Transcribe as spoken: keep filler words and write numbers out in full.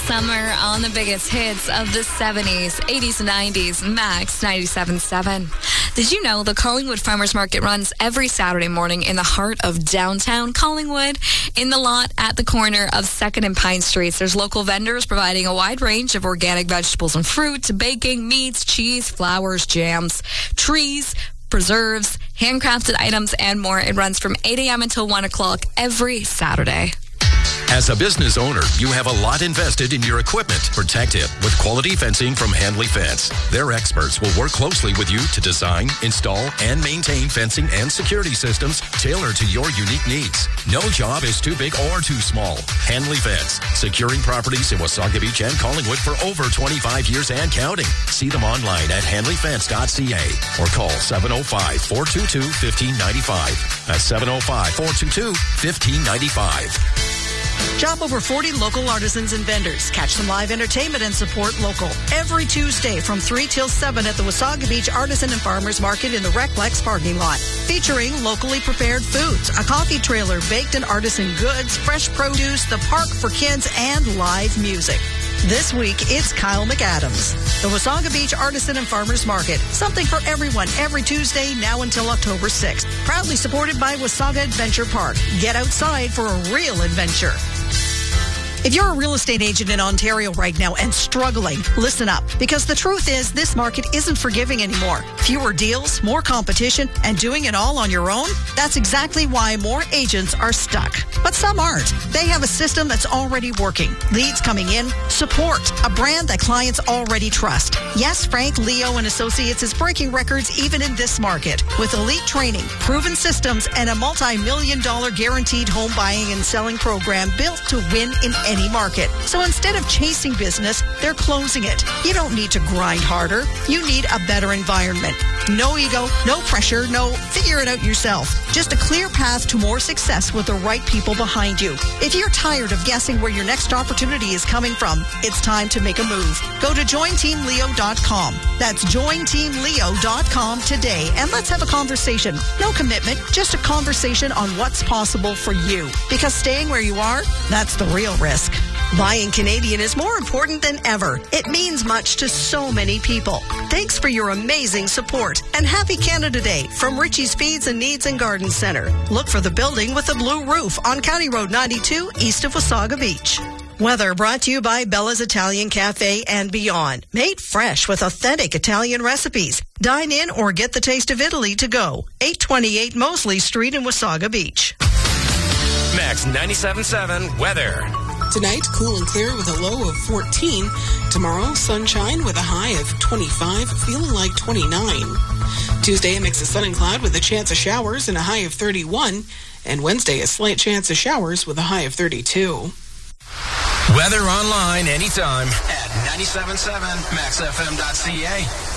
summer on the biggest hits of the seventies, eighties, and nineties. Max ninety-seven point seven. Did you know the Collingwood Farmers Market runs every Saturday morning in the heart of downtown Collingwood? In the lot at the corner of second and Pine Streets, there's local vendors providing a wide range of organic vegetables and fruit, baking, meats, cheese, flowers, jams, trees, preserves, handcrafted items, and more. It runs from eight a.m. until one o'clock every Saturday. As a business owner, you have a lot invested in your equipment. Protect it with quality fencing from Handley Fence. Their experts will work closely with you to design, install, and maintain fencing and security systems tailored to your unique needs. No job is too big or too small. Handley Fence, securing properties in Wasaga Beach and Collingwood for over twenty-five years and counting. See them online at handley fence dot c a or call seven oh five, four two two, one five nine five. That's seven oh five, four two two, one five nine five. Shop over forty local artisans and vendors. Catch some live entertainment and support local. Every Tuesday from three till seven at the Wasaga Beach Artisan and Farmers Market in the Reclex parking lot. Featuring locally prepared foods, a coffee trailer, baked and artisan goods, fresh produce, the park for kids, and live music. This week, it's Kyle McAdams. The Wasaga Beach Artisan and Farmers Market. Something for everyone every Tuesday now until October sixth. Proudly supported by Wasaga Adventure Park. Get outside for a real adventure. If you're a real estate agent in Ontario right now and struggling, listen up. Because the truth is, this market isn't forgiving anymore. Fewer deals, more competition, and doing it all on your own? That's exactly why more agents are stuck. But some aren't. They have a system that's already working. Leads coming in, support, a brand that clients already trust. Yes, Frank, Leo, and Associates is breaking records even in this market. With elite training, proven systems, and a multi-million dollar guaranteed home buying and selling program built to win in any market. So instead of chasing business, they're closing it. You don't need to grind harder. You need a better environment. No ego, no pressure, no figure it out yourself. Just a clear path to more success with the right people behind you. If you're tired of guessing where your next opportunity is coming from, it's time to make a move. Go to join team leo dot com. That's join team leo dot com today, and let's have a conversation. No commitment, just a conversation on what's possible for you. Because staying where you are, that's the real risk. Buying Canadian is more important than ever. It means much to so many people. Thanks for your amazing support, and happy Canada Day from Richie's Feeds and Needs and Garden Center. Look for the building with the blue roof on County Road ninety-two, east of Wasaga Beach. Weather brought to you by Bella's Italian Cafe and Beyond. Made fresh with authentic Italian recipes. Dine in or get the taste of Italy to go. eight twenty-eight Mosley Street in Wasaga Beach. Max ninety-seven point seven weather. Tonight, cool and clear with a low of fourteen. Tomorrow, sunshine with a high of twenty-five, feeling like twenty-nine. Tuesday, a mix of sun and cloud with a chance of showers and a high of thirty-one. And Wednesday, a slight chance of showers with a high of thirty-two. Weather online anytime at ninety-seven point seven max f m dot c a.